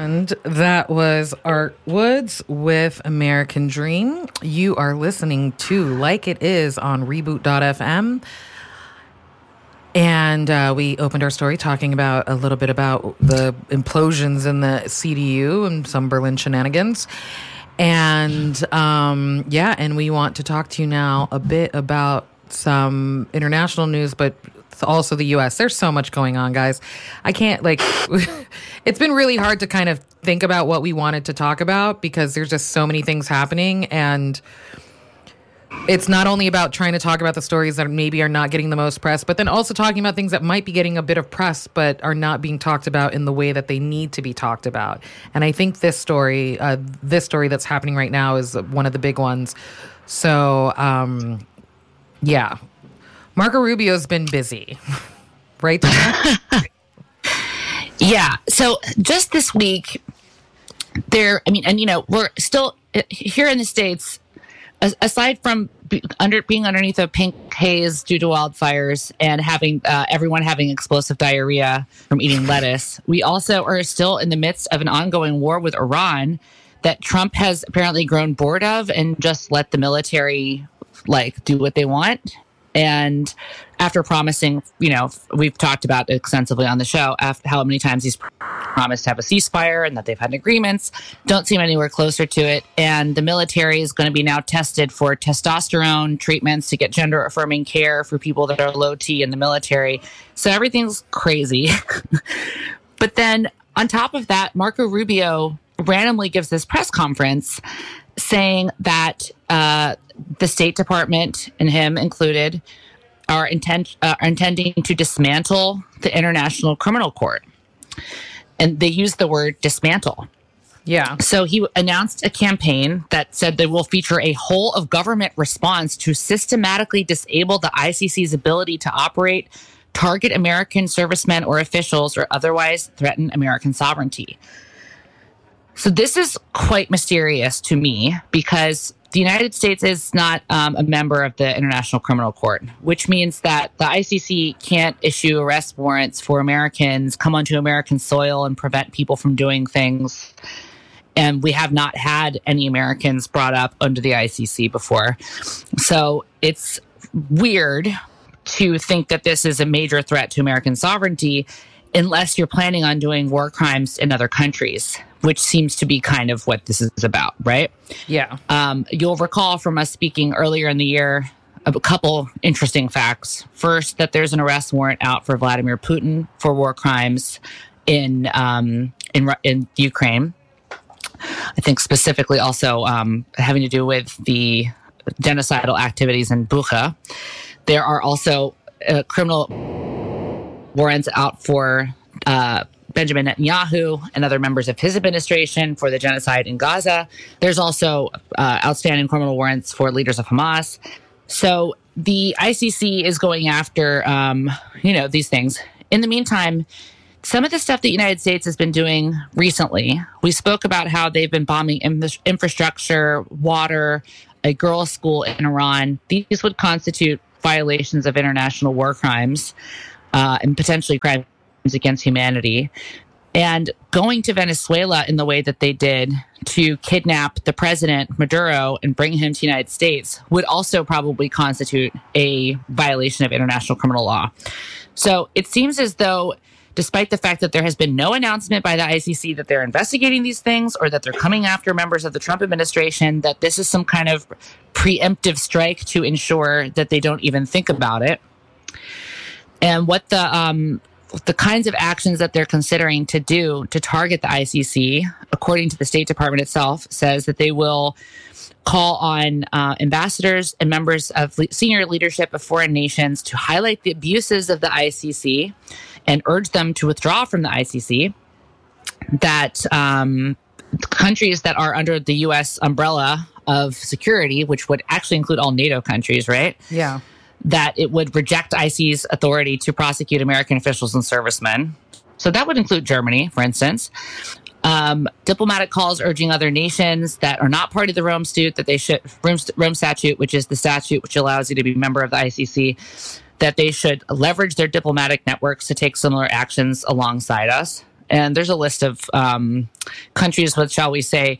And that was Art Woods with American Dream. You are listening to Like It Is on Reboot.fm. And we opened our story talking about a little bit about the implosions in the CDU and some Berlin shenanigans. And and we want to talk to you now a bit about some international news, but also the U.S. There's so much going on, guys. I can't, it's been really hard to kind of think about what we wanted to talk about because there's just so many things happening. And it's not only about trying to talk about the stories that maybe are not getting the most press, but then also talking about things that might be getting a bit of press, but are not being talked about in the way that they need to be talked about. And I think this story that's happening right now is one of the big ones. So, Marco Rubio's been busy, right? Yeah. So just this week, we're still here in the States, aside from being underneath a pink haze due to wildfires and having everyone having explosive diarrhea from eating lettuce, we also are still in the midst of an ongoing war with Iran that Trump has apparently grown bored of and just let the military do what they want. And after promising, we've talked about extensively on the show how many times he's promised to have a ceasefire and that they've had agreements, don't seem anywhere closer to it. And the military is going to be now tested for testosterone treatments to get gender affirming care for people that are low T in the military. So everything's crazy. But then on top of that, Marco Rubio randomly gives this press conference saying that the State Department, and him included, are intending to dismantle the International Criminal Court. And they use the word dismantle. Yeah. So he announced a campaign that said they will feature a whole of government response to systematically disable the ICC's ability to operate, target American servicemen or officials, or otherwise threaten American sovereignty. So this is quite mysterious to me because the United States is not a member of the International Criminal Court, which means that the ICC can't issue arrest warrants for Americans, come onto American soil and prevent people from doing things. And we have not had any Americans brought up under the ICC before. So it's weird to think that this is a major threat to American sovereignty unless you're planning on doing war crimes in other countries, which seems to be kind of what this is about, right? Yeah. You'll recall from us speaking earlier in the year a couple interesting facts. First, that there's an arrest warrant out for Vladimir Putin for war crimes in Ukraine. I think specifically also having to do with the genocidal activities in Bucha. There are also criminal warrants out for Benjamin Netanyahu and other members of his administration for the genocide in Gaza. There's also outstanding criminal warrants for leaders of Hamas. So the ICC is going after, these things. In the meantime, some of the stuff the United States has been doing recently, we spoke about how they've been bombing infrastructure, water, a girls' school in Iran. These would constitute violations of international war crimes and potentially crimes against humanity. And going to Venezuela in the way that they did to kidnap the president, Maduro, and bring him to the United States would also probably constitute a violation of international criminal law. So it seems as though, despite the fact that there has been no announcement by the ICC that they're investigating these things or that they're coming after members of the Trump administration, that this is some kind of preemptive strike to ensure that they don't even think about it. And what the kinds of actions that they're considering to do to target the ICC, according to the State Department itself, says that they will call on ambassadors and members of senior leadership of foreign nations to highlight the abuses of the ICC and urge them to withdraw from the ICC, that countries that are under the U.S. umbrella of security, which would actually include all NATO countries, right? Yeah. That it would reject ICC's authority to prosecute American officials and servicemen. So that would include Germany, for instance. Diplomatic calls urging other nations that are not part of the Rome Statute, that they should Rome Statute, which is the statute which allows you to be a member of the ICC, that they should leverage their diplomatic networks to take similar actions alongside us. And there's a list of countries with, shall we say,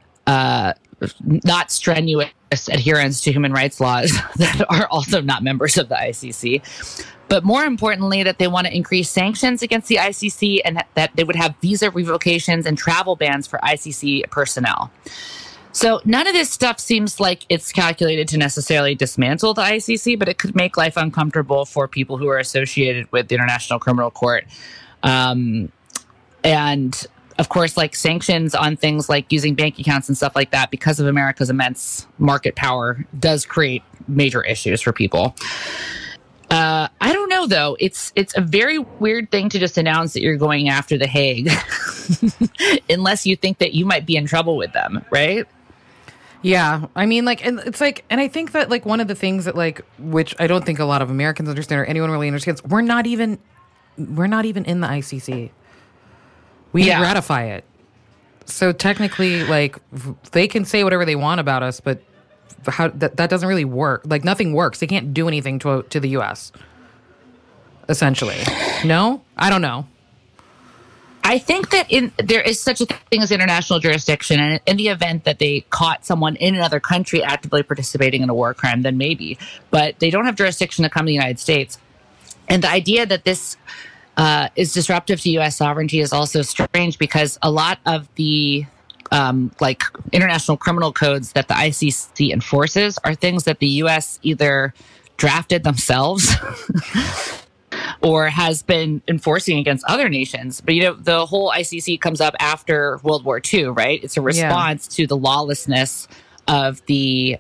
not strenuous adherence to human rights laws that are also not members of the ICC. But more importantly, that they want to increase sanctions against the ICC and that they would have visa revocations and travel bans for ICC personnel. So none of this stuff seems like it's calculated to necessarily dismantle the ICC, but it could make life uncomfortable for people who are associated with the International Criminal Court. And of course, like sanctions on things like using bank accounts and stuff like that, because of America's immense market power, does create major issues for people. I don't know, though. It's a very weird thing to just announce that you're going after The Hague, unless you think that you might be in trouble with them, right? Yeah, I mean, like, and it's like, and I think that like one of the things that like, which I don't think a lot of Americans understand or anyone really understands, we're not even in the ICC. We didn't ratify it. So technically, like, they can say whatever they want about us, but how that doesn't really work. Like, nothing works. They can't do anything to the U.S. essentially. No, I don't know. I think that there is such a thing as international jurisdiction, and in the event that they caught someone in another country actively participating in a war crime, then maybe. But they don't have jurisdiction to come to the United States. And the idea that this is disruptive to U.S. sovereignty is also strange, because a lot of the like international criminal codes that the ICC enforces are things that the U.S. either drafted themselves or has been enforcing against other nations. But, you know, the whole ICC comes up after World War II, right? It's a response to the lawlessness of the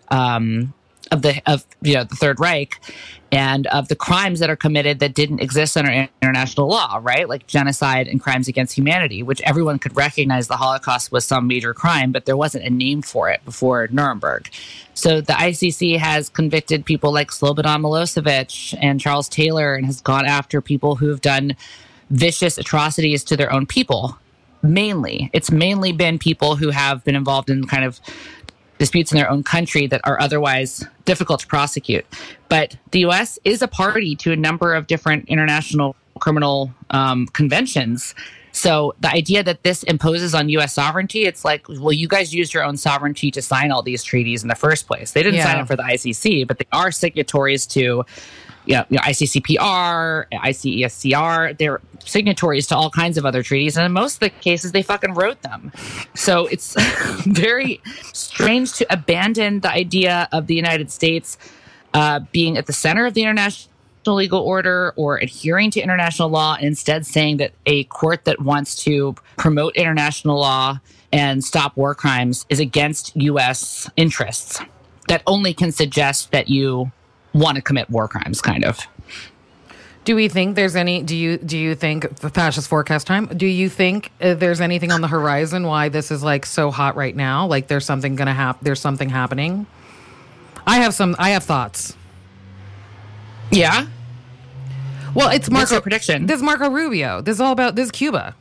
Third Reich and of the crimes that are committed that didn't exist under international law, right? Like genocide and crimes against humanity, which everyone could recognize the Holocaust was some major crime, but there wasn't a name for it before Nuremberg. So the ICC has convicted people like Slobodan Milosevic and Charles Taylor, and has gone after people who have done vicious atrocities to their own people. Mainly, it's mainly been people who have been involved in kind of disputes in their own country that are otherwise difficult to prosecute. But the U.S. is a party to a number of different international criminal conventions. So the idea that this imposes on U.S. sovereignty, it's like, well, you guys used your own sovereignty to sign all these treaties in the first place. They didn't sign up for the ICC, but they are signatories to ICCPR, ICESCR. They're signatories to all kinds of other treaties. And in most of the cases, they fucking wrote them. So it's very strange to abandon the idea of the United States being at the center of the international legal order or adhering to international law, and instead saying that a court that wants to promote international law and stop war crimes is against U.S. interests. That only can suggest that you want to commit war crimes, kind of. Do we think there's any? Do you think the fascist forecast time? Do you think there's anything on the horizon why this is like so hot right now? Like there's something gonna happen. There's something happening. I have thoughts. Yeah. Well, it's Marco. What's your prediction? This is Marco Rubio. This is all about Cuba.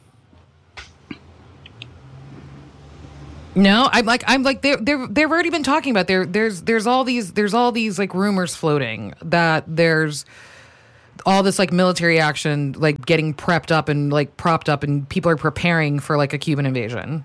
No, I'm like they've already been talking about there's all these like rumors floating that there's all this like military action like getting prepped up and like propped up, and people are preparing for like a Cuban invasion.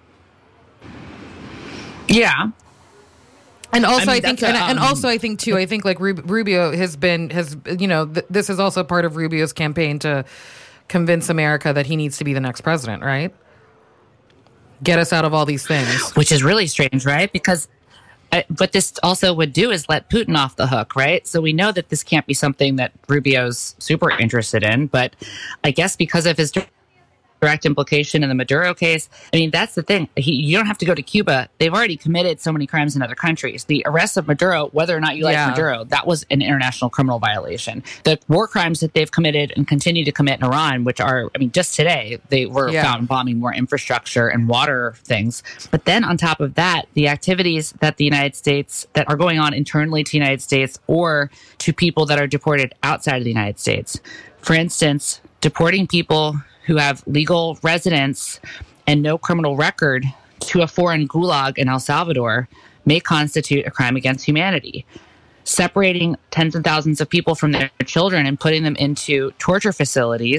Yeah. And also, I think like Rubio has this is also part of Rubio's campaign to convince America that he needs to be the next president, right? Get us out of all these things. Which is really strange, right? Because what this also would do is let Putin off the hook, right? So we know that this can't be something that Rubio's super interested in, but I guess because of his direct implication in the Maduro case. I mean, that's the thing. You don't have to go to Cuba. They've already committed so many crimes in other countries. The arrest of Maduro, whether or not you like Maduro, that was an international criminal violation. The war crimes that they've committed and continue to commit in Iran, which are, I mean, just today, they were found bombing more infrastructure and water things. But then on top of that, the activities that the United States, that are going on internally to the United States or to people that are deported outside of the United States. For instance, deporting people who have legal residence and no criminal record to a foreign gulag in El Salvador may constitute a crime against humanity. Separating tens of thousands of people from their children and putting them into torture facilities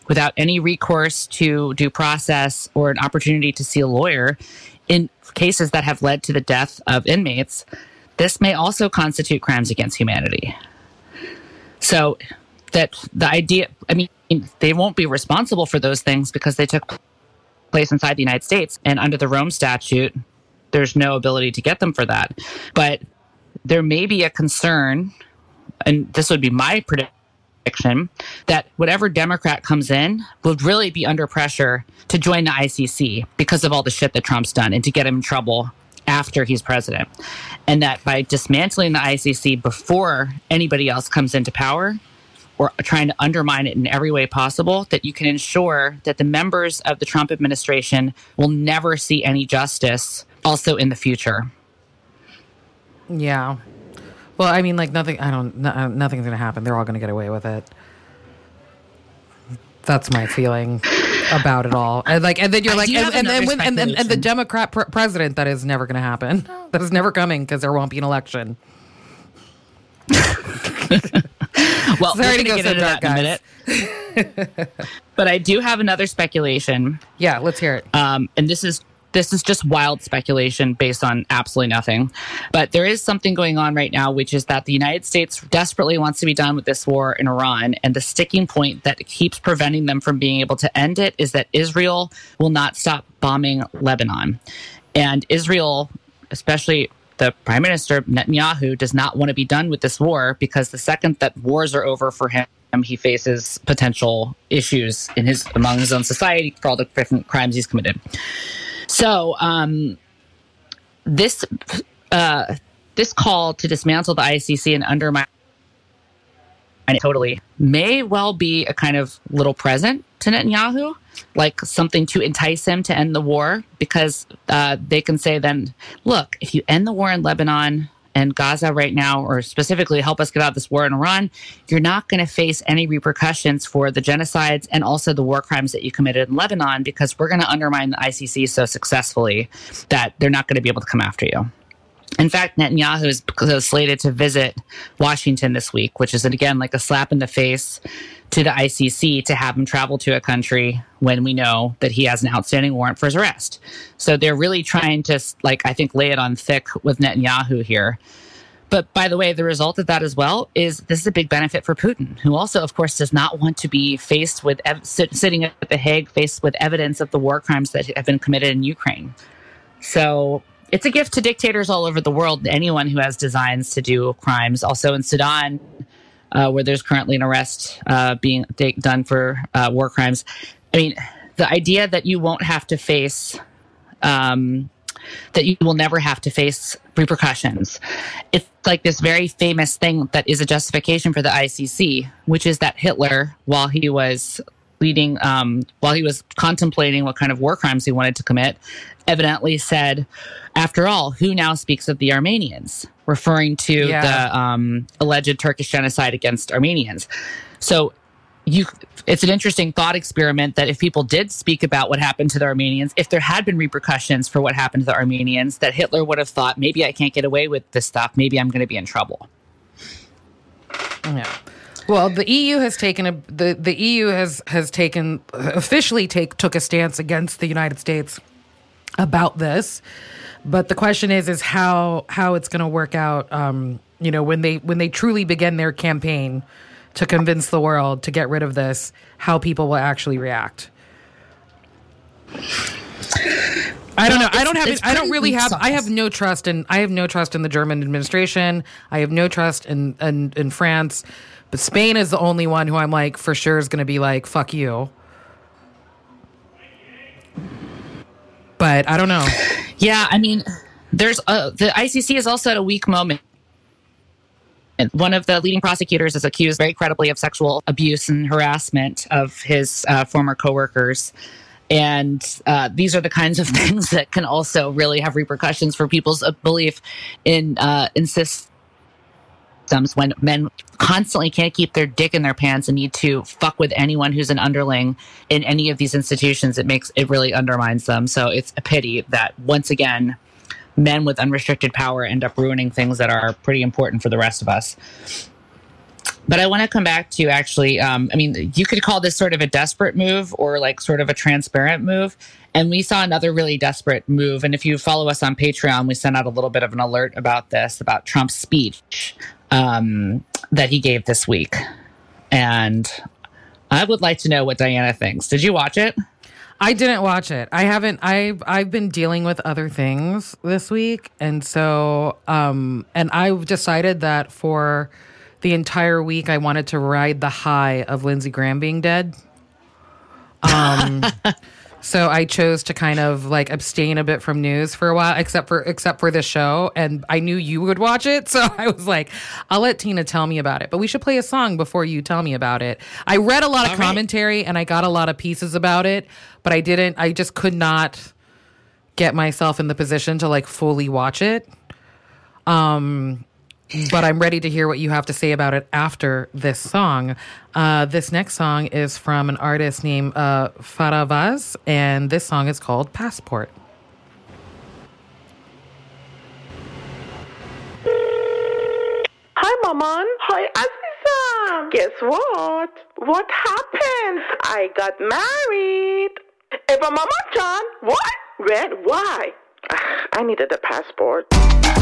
without any recourse to due process or an opportunity to see a lawyer in cases that have led to the death of inmates, this may also constitute crimes against humanity. So that the idea, I mean, they won't be responsible for those things because they took place inside the United States. And under the Rome Statute, there's no ability to get them for that. But there may be a concern, and this would be my prediction, that whatever Democrat comes in will really be under pressure to join the ICC because of all the shit that Trump's done and to get him in trouble after he's president. And that by dismantling the ICC before anybody else comes into power or trying to undermine it in every way possible, that you can ensure that the members of the Trump administration will never see any justice also in the future. Yeah. Well, I mean, like nothing's going to happen. They're all going to get away with it. That's my feeling about it all. And then you're like, and the Democrat president, that is never going to happen. That is never coming because there won't be an election. Well, sorry to go so dark, guys. In a minute. But I do have another speculation. Yeah, let's hear it. And this is just wild speculation based on absolutely nothing. But there is something going on right now, which is that the United States desperately wants to be done with this war in Iran. And the sticking point that keeps preventing them from being able to end it is that Israel will not stop bombing Lebanon. And Israel, especially the Prime Minister Netanyahu, does not want to be done with this war because the second that wars are over for him, he faces potential issues among his own society for all the different crimes he's committed. So this call to dismantle the ICC and undermine it totally may well be a kind of little present to Netanyahu, like something to entice him to end the war, because they can say then, look, if you end the war in Lebanon and Gaza right now, or specifically help us get out of this war in Iran, you're not going to face any repercussions for the genocides and also the war crimes that you committed in Lebanon, because we're going to undermine the ICC so successfully that they're not going to be able to come after you. In fact, Netanyahu is slated to visit Washington this week, which is, again, like a slap in the face to the ICC to have him travel to a country when we know that he has an outstanding warrant for his arrest. So they're really trying to, I think, lay it on thick with Netanyahu here. But by the way, the result of that as well is this is a big benefit for Putin, who also, of course, does not want to be faced with sitting at The Hague, faced with evidence of the war crimes that have been committed in Ukraine. So it's a gift to dictators all over the world, anyone who has designs to do crimes. Also in Sudan, where there's currently an arrest being done for war crimes. I mean, the idea that you won't have to face, that you will never have to face repercussions. It's like this very famous thing that is a justification for the ICC, which is that Hitler, while he was contemplating what kind of war crimes he wanted to commit, evidently said, after all, who now speaks of the Armenians? Referring to the alleged Turkish genocide against Armenians. So it's an interesting thought experiment that if people did speak about what happened to the Armenians, if there had been repercussions for what happened to the Armenians, that Hitler would have thought, maybe I can't get away with this stuff. Maybe I'm going to be in trouble. Yeah. Well, the EU has taken the EU has officially took a stance against the United States about this, but the question is how it's going to work out. When they truly begin their campaign to convince the world to get rid of this, how people will actually react. I don't know. I have no trust in the German administration. I have no trust in France. But Spain is the only one who I'm like, for sure is going to be like, fuck you. But I don't know. Yeah, I mean, there's the ICC is also at a weak moment. One of the leading prosecutors is accused very credibly of sexual abuse and harassment of his former coworkers. And these are the kinds of things that can also really have repercussions for people's belief in systems, when men constantly can't keep their dick in their pants and need to fuck with anyone who's an underling in any of these institutions. It really undermines them. So it's a pity that, once again, men with unrestricted power end up ruining things that are pretty important for the rest of us. But I want to come back to actually, I mean, you could call this sort of a desperate move or like sort of a transparent move. And we saw another really desperate move. And if you follow us on Patreon, we sent out a little bit of an alert about this, about Trump's speech that he gave this week. And I would like to know what Diana thinks. Did you watch it? I didn't watch it. I haven't. I've been dealing with other things this week. And so, and I've decided that for the entire week, I wanted to ride the high of Lindsey Graham being dead. So I chose to kind of like abstain a bit from news for a while, except for this show. And I knew you would watch it, so I was like, I'll let Tina tell me about it. But we should play a song before you tell me about it. I read a lot of commentary and I got a lot of pieces about it, but I just could not get myself in the position to like fully watch it. But I'm ready to hear what you have to say about it after this song. This next song is from an artist named Farah Vaz, and this song is called Passport. Hi, Maman. Hi, Aziza. Guess what? What happened? I got married. Eva Mama John. What? When? Why? I needed a passport.